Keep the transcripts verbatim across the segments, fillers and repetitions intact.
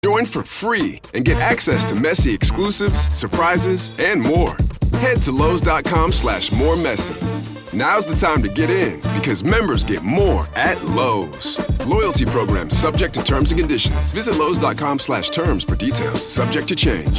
Join for free and get access to Messy exclusives, surprises, and more. Head to Lowe's.com slash more messy. Now's the time to get in because members get more at Lowe's. Loyalty program subject to terms and conditions. Visit Lowe's.com slash terms for details. Subject to change.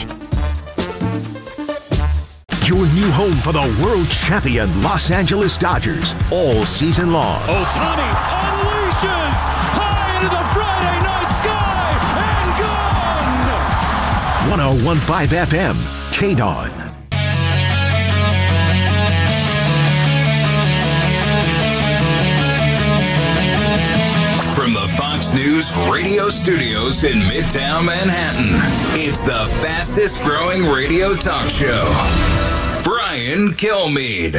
Your new home for the world champion Los Angeles Dodgers all season long. Ohtani unleashes high into the Friday night sky and gone! one oh one point five F M, K D O N. From the Fox News radio studios in Midtown Manhattan, it's the fastest growing radio talk show. Brian Kilmeade.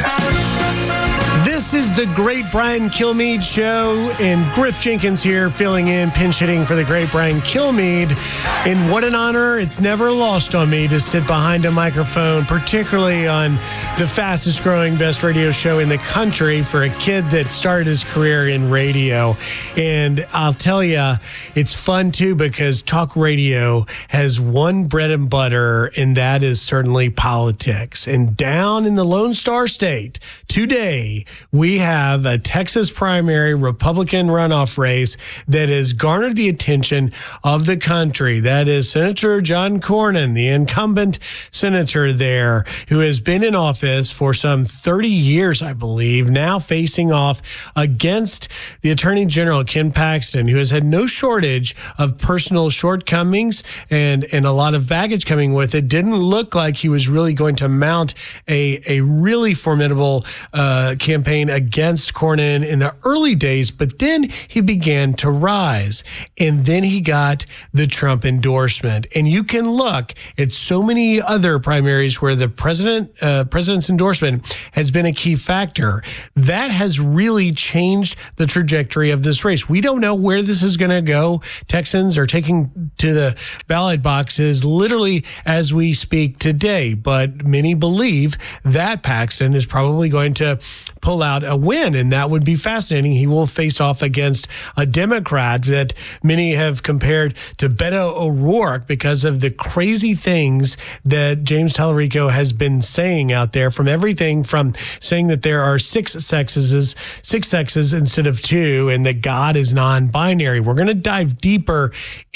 This is the great Brian Kilmeade Show, and Griff Jenkins here filling in, pinch hitting for the great Brian Kilmeade. And what an honor. It's never lost on me to sit behind a microphone, particularly on the fastest growing, best radio show in the country for a kid that started his career in radio. And I'll tell you, it's fun too because talk radio has one bread and butter, and that is certainly politics. And down in the Lone Star State today, we have a Texas primary Republican runoff race that has garnered the attention of the country. That is Senator John Cornyn, the incumbent senator there, who has been in office for some thirty years, I believe, now facing off against the Attorney General, Ken Paxton, who has had no shortage of personal shortcomings and, and a lot of baggage coming with it. Didn't look like he was really going to mount a, a really formidable uh, campaign against Cornyn in the early days, but then he began to rise. And then he got the Trump endorsement. And you can look at so many other primaries where the president, uh, president's endorsement has been a key factor. That has really changed the trajectory of this race. We don't know where this is going to go. Texans are taking to the ballot boxes literally as we speak today, but many believe that Paxton is probably going to pull out a win, and that would be fascinating. He will face off against a Democrat that many have compared to Beto O'Rourke because of the crazy things that James Tallarico has been saying out there, from everything from saying that there are six sexes, six sexes instead of two, and that God is non-binary. We're going to dive deeper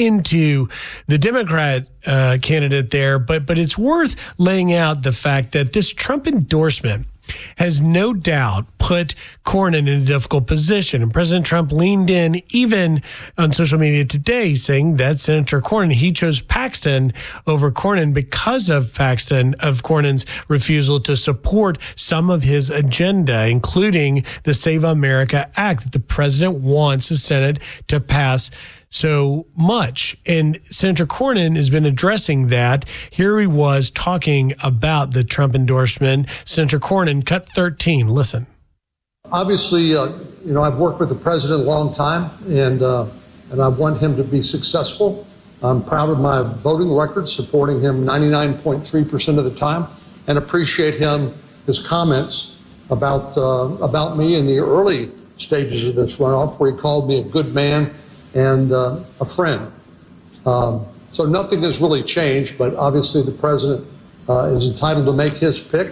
into the Democrat uh, candidate there, but but it's worth laying out the fact that this Trump endorsement has no doubt put Cornyn in a difficult position. And President Trump leaned in even on social media today saying that Senator Cornyn, he chose Paxton over Cornyn because of Paxton, of Cornyn's refusal to support some of his agenda, including the Save America Act that the president wants the Senate to pass so much. And Senator Cornyn has been addressing that. Here he was talking about the Trump endorsement. Senator Cornyn, cut thirteen. Listen. Obviously, uh, you know, I've worked with the president a long time, and uh, and I want him to be successful. I'm proud of my voting record, supporting him ninety-nine point three percent of the time, and appreciate him, his comments about uh, about me in the early stages of this runoff, where he called me a good man and uh, a friend. Um, so nothing has really changed, but obviously the president uh, is entitled to make his pick.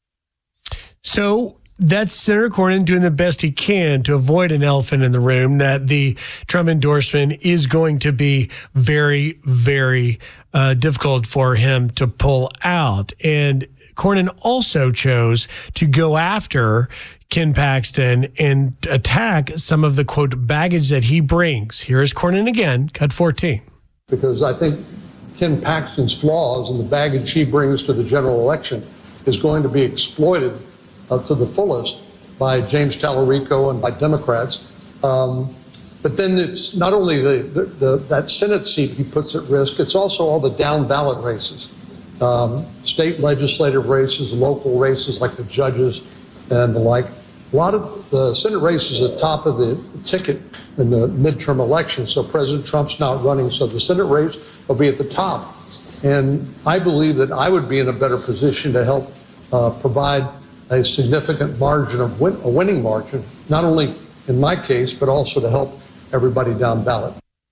So that's Senator Cornyn doing the best he can to avoid an elephant in the room, that the Trump endorsement is going to be very, very uh, difficult for him to pull out. And Cornyn also chose to go after Ken Paxton and attack some of the, quote, baggage that he brings. Here's Cornyn again, cut fourteen. Because I think Ken Paxton's flaws and the baggage he brings to the general election is going to be exploited uh, to the fullest by James Tallarico and by Democrats. Um, but then it's not only the, the, the that Senate seat he puts at risk, it's also all the down ballot races, um, state legislative races, local races like the judges and the like. A lot of the Senate race is at the top of the ticket in the midterm election, so President Trump's not running, so the Senate race will be at the top. And I believe that I would be in a better position to help uh, provide a significant margin of win- a winning margin, not only in my case, but also to help everybody down ballot.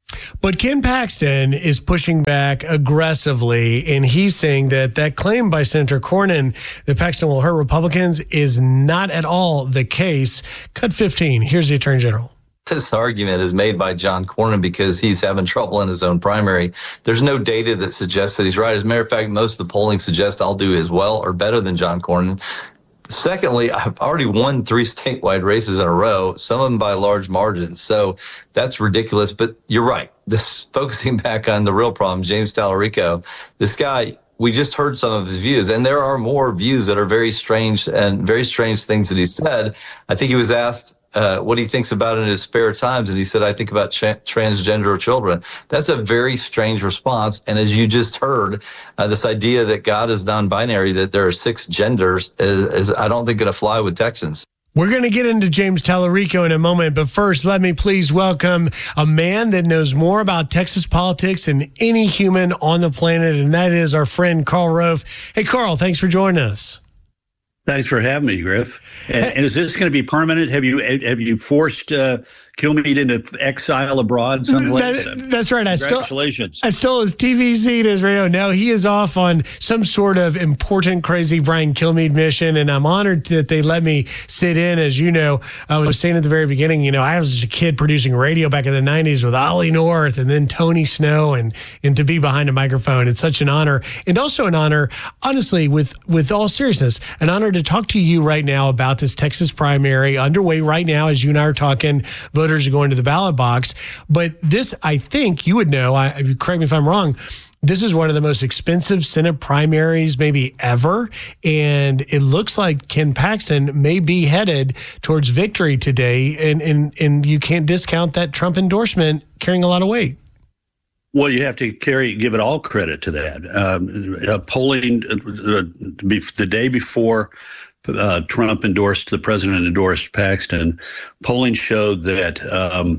But Ken Paxton is pushing back aggressively, and he's saying that that claim by Senator Cornyn that Paxton will hurt Republicans is not at all the case. Cut fifteen. Here's the Attorney General. This argument is made by John Cornyn because he's having trouble in his own primary. There's no data that suggests that he's right. As a matter of fact, most of the polling suggests I'll do as well or better than John Cornyn. Secondly, I've already won three statewide races in a row, some of them by large margins. So that's ridiculous. But you're right. This focusing back on the real problem, James Tallarico, this guy, we just heard some of his views, and there are more views that are very strange and very strange things that he said. I think he was asked uh, what he thinks about in his spare times, and he said, I think about tra- transgender children. That's a very strange response. And as you just heard, uh, this idea that God is non-binary, that there are six genders, is, is I don't think going to fly with Texans. We're going to get into James Tallarico in a moment, but first, let me please welcome a man that knows more about Texas politics than any human on the planet, and that is our friend Karl Rove. Hey, Karl, thanks for joining us. Thanks for having me, Griff. And, and is this going to be permanent? Have you have you forced uh, Kilmeade into exile abroad someplace? That, that's right. I Congratulations. Stole, I stole his T V seat, his radio. Now he is off on some sort of important, crazy Brian Kilmeade mission, and I'm honored that they let me sit in. As you know, I was saying at the very beginning, you know, I was a kid producing radio back in the nineties with Ollie North and then Tony Snow, and and to be behind a microphone, it's such an honor. And also an honor, honestly, with, with all seriousness, an honor to talk to you right now about this Texas primary underway right now as you and I are talking. Voters are going to the ballot box. But this, I think you would know, I, correct me if I'm wrong, this is one of the most expensive Senate primaries maybe ever. And it looks like Ken Paxton may be headed towards victory today. And, and, and you can't discount that Trump endorsement carrying a lot of weight. Well, you have to carry, give it all credit to that. Um, uh, polling uh, the day before uh, Trump endorsed, the president endorsed Paxton, polling showed that um,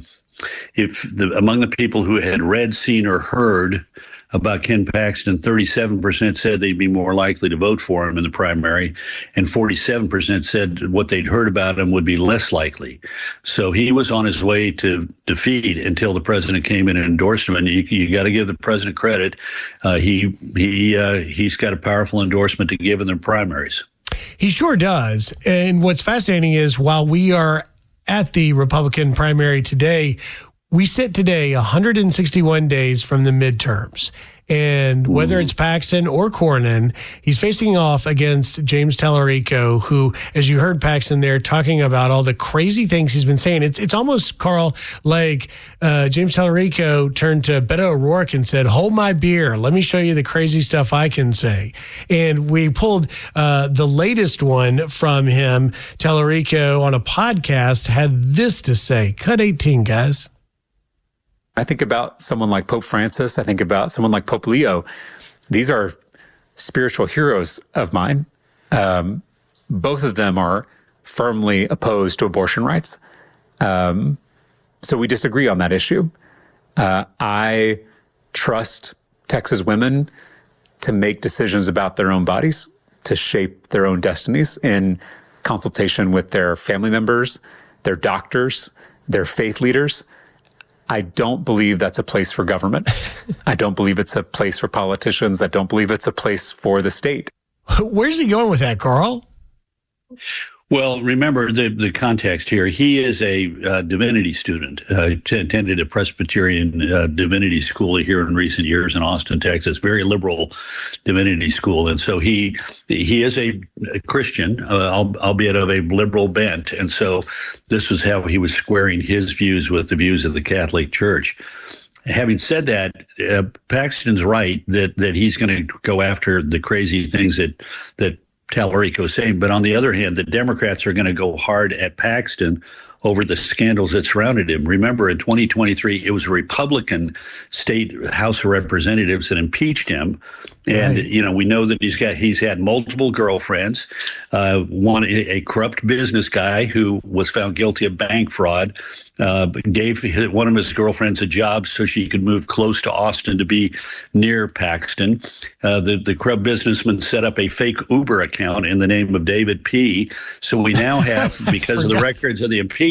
if the, among the people who had read, seen, or heard about Ken Paxton, thirty-seven percent said they'd be more likely to vote for him in the primary, and forty-seven percent said what they'd heard about him would be less likely. So he was on his way to defeat until the president came in and endorsed him. And you, you got to give the president credit. Uh, he he uh, he's got a powerful endorsement to give in the primaries. He sure does. And what's fascinating is while we are at the Republican primary today, we sit today one hundred sixty-one days from the midterms. And whether it's Paxton or Cornyn, he's facing off against James Tallarico, who, as you heard Paxton there talking about all the crazy things he's been saying, it's it's almost, Karl, like uh, James Tallarico turned to Beto O'Rourke and said, hold my beer. Let me show you the crazy stuff I can say. And we pulled uh, the latest one from him. Tallarico on a podcast had this to say. Cut eighteen, guys. I think about someone like Pope Francis. I think about someone like Pope Leo. These are spiritual heroes of mine. Um, both of them are firmly opposed to abortion rights. Um, so we disagree on that issue. Uh, I trust Texas women to make decisions about their own bodies, to shape their own destinies in consultation with their family members, their doctors, their faith leaders. I don't believe that's a place for government. I don't believe it's a place for politicians. I don't believe it's a place for the state. Where's he going with that, Karl? Well, remember the, the context here. He is a uh, divinity student, uh, t- attended a Presbyterian uh, divinity school here in recent years in Austin, Texas, very liberal divinity school. And so he he is a, a Christian, uh, albeit of a liberal bent. And so this is how he was squaring his views with the views of the Catholic Church. Having said that, uh, Paxton's right that that he's going to go after the crazy things that that Tallarico is saying. But on the other hand, the Democrats are going to go hard at Paxton over the scandals that surrounded him. Remember, in twenty twenty-three, it was a Republican state House of Representatives that impeached him. And, right. you know, we know that he's got he's had multiple girlfriends, uh, one a corrupt business guy who was found guilty of bank fraud, uh, gave one of his girlfriends a job so she could move close to Austin to be near Paxton. Uh, the, the corrupt businessman set up a fake Uber account in the name of David P. So we now have, because of the records of the impeachment,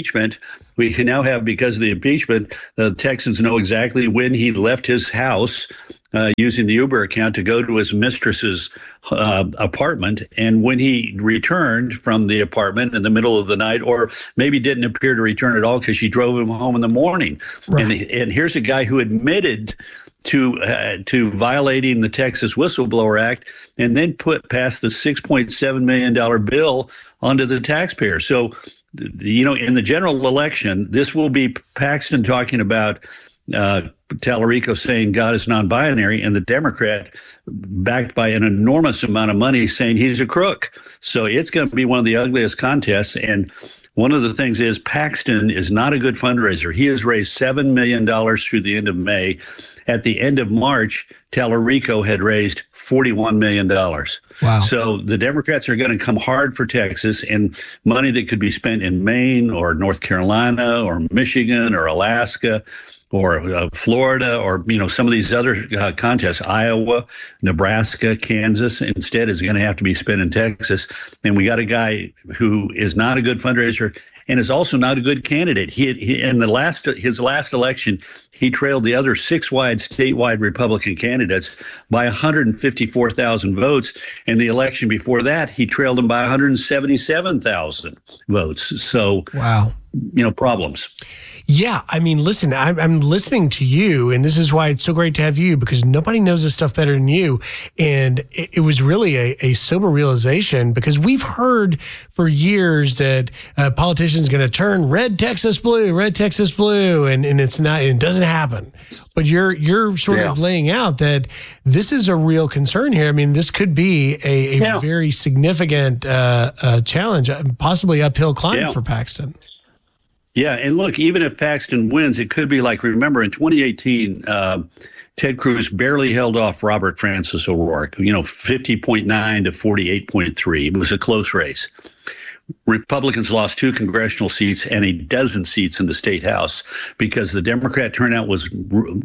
impeachment, we can now have, because of the impeachment, the Texans know exactly when he left his house uh, using the Uber account to go to his mistress's uh, apartment, and when he returned from the apartment in the middle of the night, or maybe didn't appear to return at all because she drove him home in the morning. Right. And, and here's a guy who admitted to uh, to violating the Texas Whistleblower Act, and then put past the six point seven million dollars bill onto the taxpayer. So, you know, in the general election, this will be Paxton talking about uh, Tallarico saying God is non-binary, and the Democrat backed by an enormous amount of money saying he's a crook. So it's going to be one of the ugliest contests. And one of the things is Paxton is not a good fundraiser. He has raised seven million dollars through the end of May. At the end of March, Tallarico had raised forty-one million dollars. Wow. So the Democrats are going to come hard for Texas, and money that could be spent in Maine or North Carolina or Michigan or Alaska or uh, Florida, or, you know, some of these other uh, contests, Iowa, Nebraska, Kansas, instead is going to have to be spent in Texas. And we got a guy who is not a good fundraiser and is also not a good candidate. He, he in the last his last election, he trailed the other six wide statewide Republican candidates by one hundred fifty-four thousand votes. And the election before that, he trailed them by one hundred seventy-seven thousand votes. So, wow, you know, problems. Yeah, I mean, listen, I'm, I'm listening to you, and this is why it's so great to have you, because nobody knows this stuff better than you. And it, it was really a, a sober realization, because we've heard for years that uh, politicians going to turn red Texas blue, red Texas blue, and, and it's not, it doesn't happen. But you're you're sort yeah. of laying out that this is a real concern here. I mean, this could be a, a yeah. very significant uh, uh, challenge, possibly uphill climb yeah. for Paxton. Yeah, and look, even if Paxton wins, it could be like, remember, in twenty eighteen, uh, Ted Cruz barely held off Robert Francis O'Rourke, you know, fifty point nine to forty-eight point three. It was a close race. Republicans lost two congressional seats and a dozen seats in the state house because the Democrat turnout was grew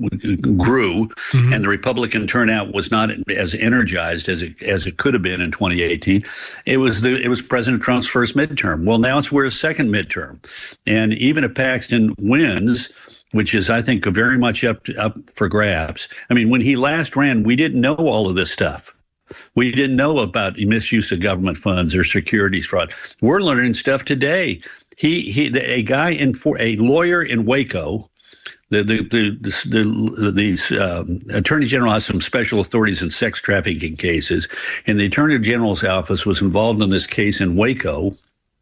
mm-hmm. and the Republican turnout was not as energized as it as it could have been in twenty eighteen. It was the it was President Trump's first midterm. Well, now it's we're a second midterm, and even if Paxton wins, which is, I think, very much up to, up for grabs. I mean, when he last ran, we didn't know all of this stuff. We didn't know about misuse of government funds or securities fraud. We're learning stuff today. He, he, a guy in for a lawyer in Waco, the the the the, the, the um, Attorney General has some special authorities in sex trafficking cases, and the Attorney General's office was involved in this case in Waco.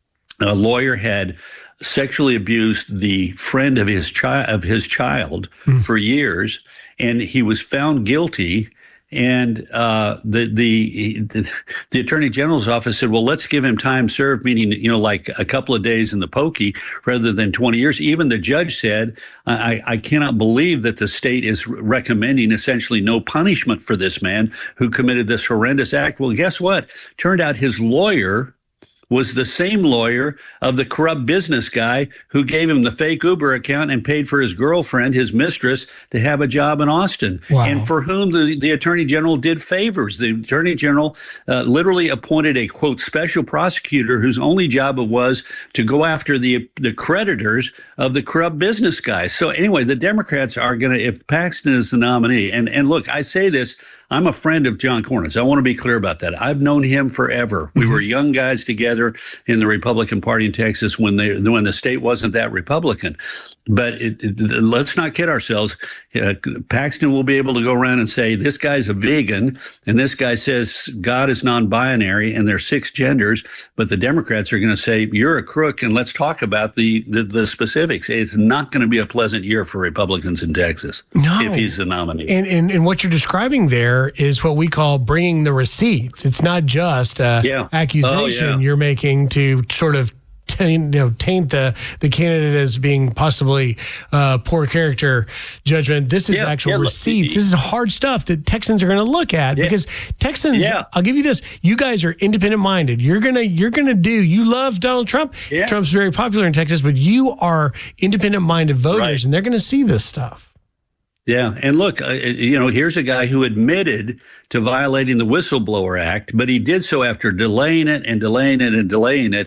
A lawyer had sexually abused the friend of his child of his child mm. for years, and he was found guilty. And uh, the, the the Attorney General's office said, well, let's give him time served, meaning, you know, like a couple of days in the pokey rather than twenty years. Even the judge said, I, I cannot believe that the state is recommending essentially no punishment for this man who committed this horrendous act. Well, guess what? Turned out his lawyer was the same lawyer of the corrupt business guy who gave him the fake Uber account and paid for his girlfriend, his mistress, to have a job in Austin, wow. and for whom the, the Attorney General did favors. The Attorney General uh, literally appointed a, quote, special prosecutor whose only job it was to go after the the creditors of the corrupt business guys. So anyway, the Democrats are going to, if Paxton is the nominee, and, and look, I say this, I'm a friend of John Cornyn's. I want to be clear about that. I've known him forever. We mm-hmm. were young guys together in the Republican Party in Texas when they when the state wasn't that Republican. But it, it, let's not kid ourselves. Uh, Paxton will be able to go around and say, this guy's a vegan, and this guy says God is non-binary, and there's six genders. But the Democrats are going to say, you're a crook, and let's talk about the, the, the specifics. It's not going to be a pleasant year for Republicans in Texas no. if he's the nominee. And, and, and what you're describing there is what we call bringing the receipts. It's not just an yeah. accusation oh, yeah. you're making to sort of Taint, you know, taint the, the candidate as being possibly uh, poor character judgment. This is yeah, actual yeah, receipts. Look, this is hard stuff that Texans are going to look at yeah. because Texans. Yeah. I'll give you this: you guys are independent minded. You're gonna you're gonna do. You love Donald Trump. Yeah. Trump's very popular in Texas, but you are independent minded voters, right. and they're going to see this stuff. Yeah. And look, uh, you know, here's a guy who admitted to violating the Whistleblower Act, but he did so after delaying it and delaying it and delaying it.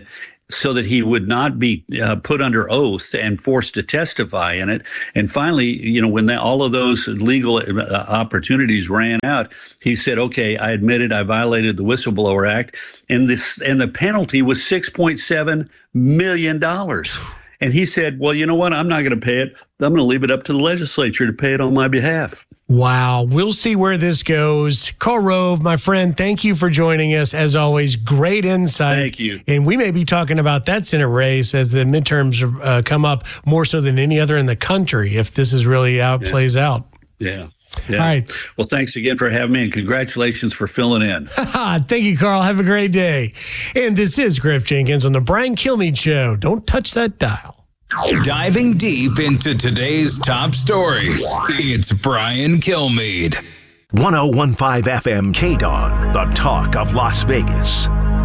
so that he would not be uh, put under oath and forced to testify in it. And finally, you know, when they, all of those legal uh, opportunities ran out, he said, okay, I admit it, I violated the Whistleblower Act. And this and the penalty was six point seven million dollars. And he said, well, you know what? I'm not going to pay it. I'm going to leave it up to the legislature to pay it on my behalf. Wow. We'll see where this goes. Karl Rove, my friend, thank you for joining us. As always, great insight. Thank you. And we may be talking about that Senate race as the midterms uh, come up more so than any other in the country, if this is really how it yeah. plays out. Yeah. Yeah. All right. Well, thanks again for having me, and congratulations for filling in. Thank you, Karl. Have a great day. And this is Griff Jenkins on the Brian Kilmeade Show. Don't touch that dial. Diving deep into today's top stories, it's Brian Kilmeade. one oh one point five F M K D O N, the talk of Las Vegas.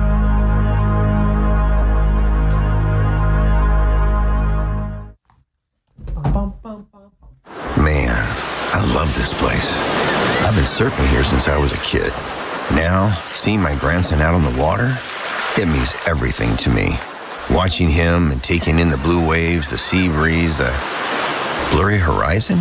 Man, I love this place. I've been surfing here since I was a kid. Now, seeing my grandson out on the water, it means everything to me. Watching him and taking in the blue waves, the sea breeze, the blurry horizon.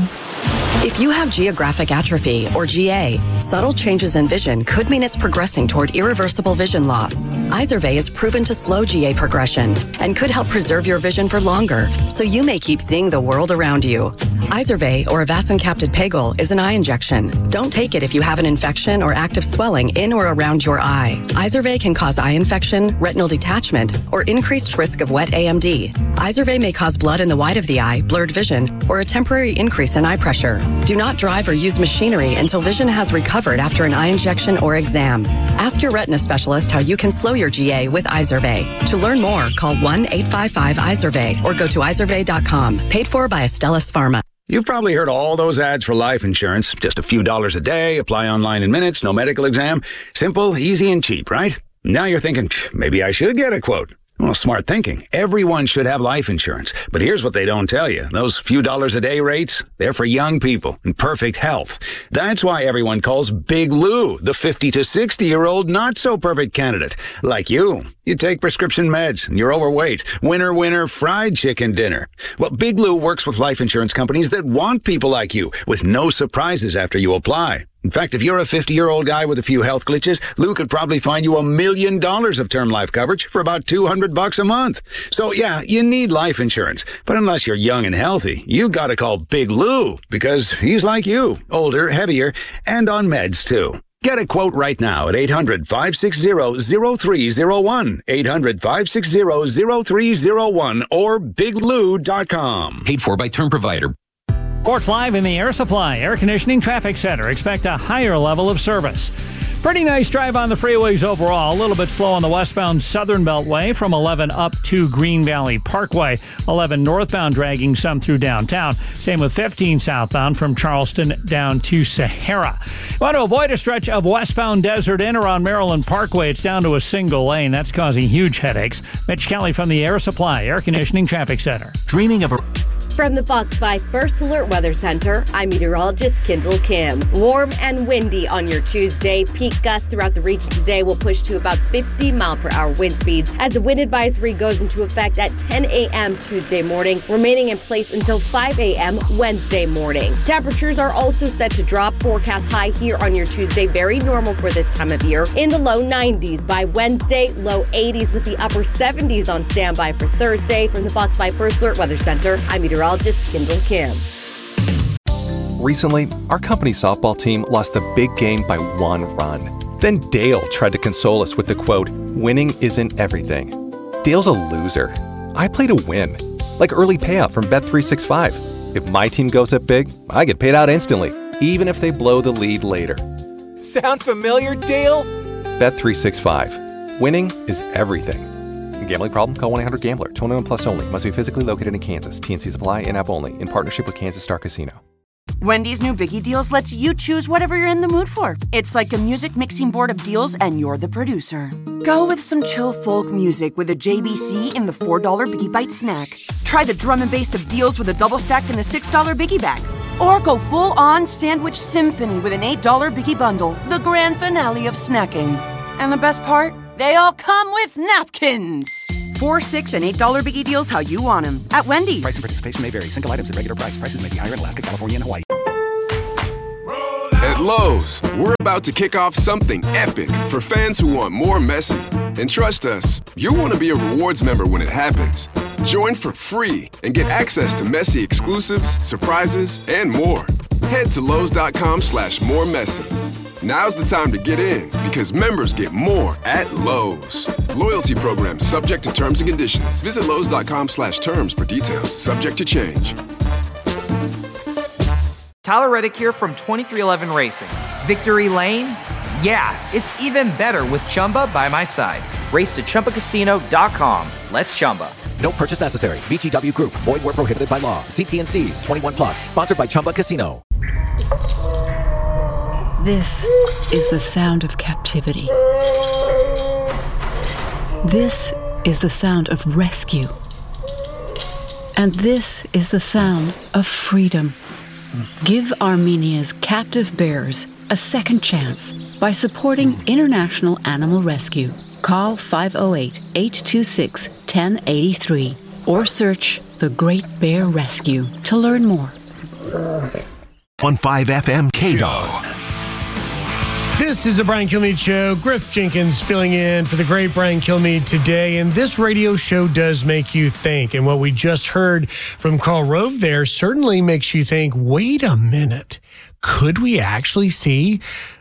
If you have geographic atrophy, or G A, subtle changes in vision could mean it's progressing toward irreversible vision loss. Izervay is proven to slow G A progression and could help preserve your vision for longer, so you may keep seeing the world around you. Izervay, or avacincaptad pegol, is an eye injection. Don't take it if you have an infection or active swelling in or around your eye. Izervay can cause eye infection, retinal detachment, or increased risk of wet A M D. Izervay may cause blood in the white of the eye, blurred vision, or a temporary increase in eye pressure. Do not drive or use machinery until vision has recovered after an eye injection or exam. Ask your retina specialist how you can slow your G A with Izervay. To learn more, call one eight five five Izervay or go to izervay dot com. Paid for by Astellas Pharma. You've probably heard all those ads for life insurance. Just a few dollars a day, apply online in minutes, no medical exam. Simple, easy, and cheap, right? Now you're thinking, maybe I should get a quote. Well, smart thinking. Everyone should have life insurance. But here's what they don't tell you. Those few dollars a day rates, they're for young people in perfect health. That's why everyone calls Big Lou the fifty to sixty-year-old not-so-perfect candidate. Like you. You take prescription meds, and you're overweight. Winner, winner, fried chicken dinner. Well, Big Lou works with life insurance companies that want people like you, with no surprises after you apply. In fact, if you're a fifty-year-old guy with a few health glitches, Lou could probably find you a million dollars of term life coverage for about two hundred bucks a month. So yeah, you need life insurance. But unless you're young and healthy, you gotta call Big Lou, because he's like you, older, heavier, and on meds too. Get a quote right now at eight hundred, five six zero, zero three zero one, eight hundred, five six zero, zero three zero one, or big lou dot com. Paid for by Term Provider. Sports Live in the Air Supply Air Conditioning Traffic Center. Expect a higher level of service. Pretty nice drive on the freeways overall. A little bit slow on the westbound Southern Beltway from eleven up to Green Valley Parkway. eleven northbound dragging some through downtown. Same with fifteen southbound from Charleston down to Sahara. Want to avoid a stretch of westbound Desert Inn around Maryland Parkway? It's down to a single lane. That's causing huge headaches. Mitch Kelly from the Air Supply Air Conditioning Traffic Center. Dreaming of a... From the Fox five First Alert Weather Center, I'm meteorologist Kendall Kim. Warm and windy on your Tuesday. Peak gusts throughout the region today will push to about fifty mile per hour wind speeds as the wind advisory goes into effect at ten a.m. Tuesday morning, remaining in place until five a.m. Wednesday morning. Temperatures are also set to drop. Forecast high here on your Tuesday, very normal for this time of year. In the low nineties by Wednesday, low eighties with the upper seventies on standby for Thursday. From the Fox five First Alert Weather Center, I'm meteorologist Kendall Kim. Recently, our company's softball team lost the big game by one run. Then Dale tried to console us with the quote, "Winning isn't everything." Dale's a loser. I play to win. Like early payout from Bet three sixty-five. If my team goes up big, I get paid out instantly, even if they blow the lead later. Sound familiar, Dale? Bet three sixty-five. Winning is everything. Gambling problem? Call one eight hundred gambler. twenty-one plus only. Must be physically located in Kansas. T N Cs apply. In-app only. In partnership with Kansas Star Casino. Wendy's new Biggie Deals lets you choose whatever you're in the mood for. It's like a music mixing board of deals, and you're the producer. Go with some chill folk music with a J B C in the four dollar Biggie Bite snack. Try the drum and bass of deals with a double stack in the six dollar Biggie Bag. Or go full-on sandwich symphony with an eight dollar Biggie Bundle, the grand finale of snacking. And the best part? They all come with napkins. Four, six, and eight dollar Biggie Deals how you want them. At Wendy's. Price and participation may vary. Single items at regular price. Prices may be higher in Alaska, California, and Hawaii. At Lowe's, we're about to kick off something epic for fans who want more Messi. And trust us, you'll want to be a rewards member when it happens. Join for free and get access to Messi exclusives, surprises, and more. Head to Lowe's.com slash more Messi. Now's the time to get in because members get more at Lowe's. Loyalty program subject to terms and conditions. Visit Lowe's.com slash terms for details. Subject to change. Tyler Reddick here from twenty-three eleven Racing. Victory Lane? Yeah, it's even better with Chumba by my side. Race to Chumba Casino dot com. Let's Chumba. No purchase necessary. V G W Group. Void where prohibited by law. See T and C's. twenty-one plus. Sponsored by Chumba Casino. This is the sound of captivity. This is the sound of rescue. And this is the sound of freedom. Give Armenia's captive bears a second chance by supporting International Animal Rescue. Call five oh eight, eight two six, one oh eight three or search The Great Bear Rescue to learn more. one five F M K D O N. This is the Brian Kilmeade Show. Griff Jenkins filling in for the great Brian Kilmeade today. And this radio show does make you think. And what we just heard from Karl Rove there certainly makes you think, wait a minute. Could we actually see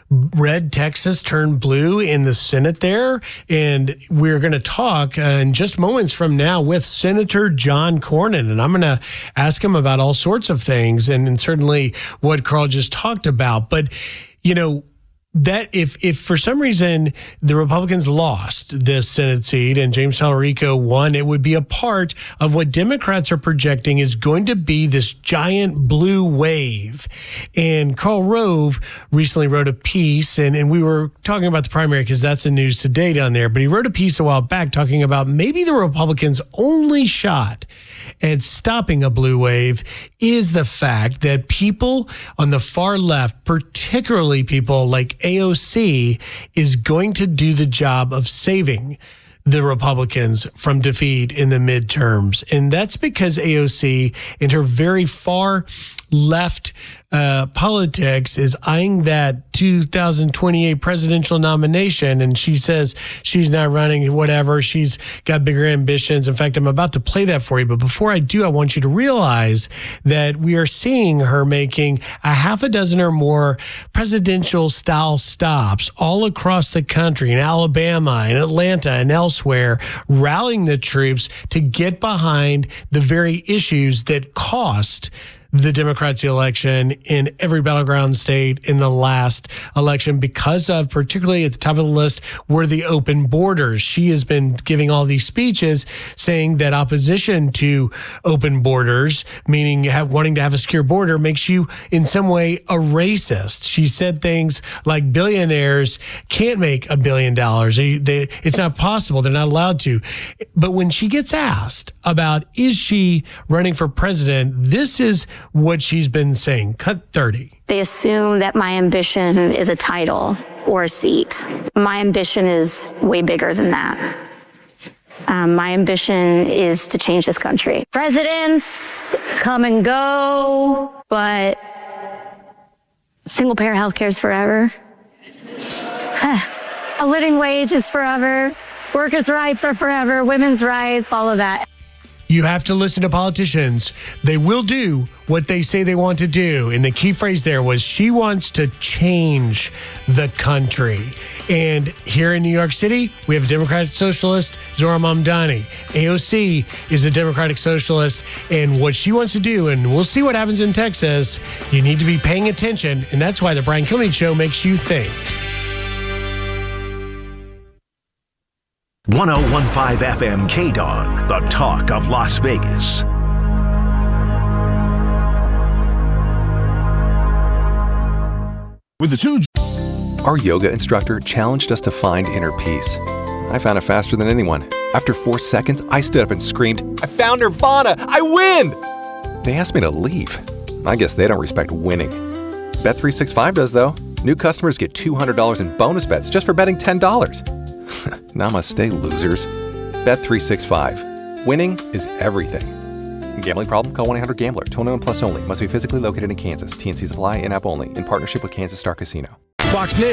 red Texas turn blue in the Senate there? And we're going to talk uh, in just moments from now with Senator John Cornyn. And I'm going to ask him about all sorts of things and, and certainly what Karl just talked about. But, you know, that if if for some reason the Republicans lost this Senate seat and James Talarico won, it would be a part of what Democrats are projecting is going to be this giant blue wave. And Karl Rove recently wrote a piece, and, and we were talking about the primary because that's the news today down there, but he wrote a piece a while back talking about maybe the Republicans' only shot at stopping a blue wave is the fact that people on the far left, particularly people like A O C, is going to do the job of saving the Republicans from defeat in the midterms. And that's because A O C, in her very far left uh, politics, is eyeing that two thousand twenty-eight presidential nomination. And she says she's not running, whatever. She's got bigger ambitions. In fact, I'm about to play that for you. But before I do, I want you to realize that we are seeing her making a half a dozen or more presidential style stops all across the country, in Alabama, in Atlanta, and elsewhere, rallying the troops to get behind the very issues that cost the Democrats the election in every battleground state in the last election, because of, particularly at the top of the list, were the open borders. She has been giving all these speeches saying that opposition to open borders, meaning have, wanting to have a secure border, makes you in some way a racist. She said things like billionaires can't make a billion dollars. They, they, it's not possible. They're not allowed to. But when she gets asked about, is she running for president, this is what she's been saying. Cut thirty. They assume that my ambition is a title or a seat. My ambition is way bigger than that. Um, my ambition is to change this country. Presidents come and go, but single payer health care is forever. A living wage is forever. Workers' rights are forever. Women's rights, all of that. You have to listen to politicians. They will do what they say they want to do. And the key phrase there was she wants to change the country. And here in New York City, we have a Democratic Socialist, Zohran Mamdani. A O C is a Democratic Socialist. And what she wants to do, and we'll see what happens in Texas, you need to be paying attention. And that's why the Brian Kilmeade Show makes you think. one oh one point five F M K D O N, the talk of Las Vegas. With the two, our yoga instructor challenged us to find inner peace. I found it faster than anyone. After four seconds, I stood up and screamed, "I found Nirvana! I win!" They asked me to leave. I guess they don't respect winning. Bet three sixty-five does, though. New customers get two hundred dollars in bonus bets just for betting ten dollars. Namaste, losers. Bet three sixty-five. Winning is everything. Gambling problem? Call one eight hundred gambler. twenty-one plus only. Must be physically located in Kansas. T N Cs apply. In-app only. In partnership with Kansas Star Casino. Fox News.